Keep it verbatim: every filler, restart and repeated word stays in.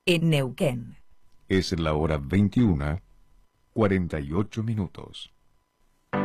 en Neuquén. Es la hora veintiuna, cuarenta y ocho minutos.